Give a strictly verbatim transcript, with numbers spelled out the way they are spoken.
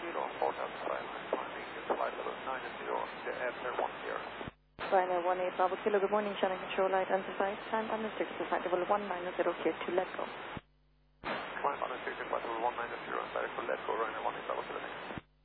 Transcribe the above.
zero, Hotel Skyline, climbing flight level nine zero, the airfare one zero. Ryanair one eight Bravo Kilo, good morning, channel control light on site, time on the six, flight level one nine zero, clear to let go.